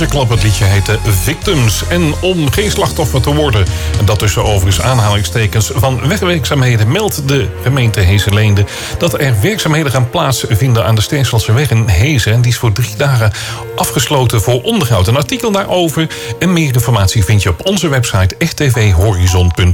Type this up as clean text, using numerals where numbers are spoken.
Klap, het liedje heette Victims. En om geen slachtoffer te worden, en dat tussen overigens aanhalingstekens van wegwerkzaamheden, meldt de gemeente Heesselende dat er werkzaamheden gaan plaatsvinden aan de Steenselseweg in Heesen. En die is voor 3 dagen afgesloten voor onderhoud. Een artikel daarover en meer informatie vind je op onze website rtvhorizon.nl.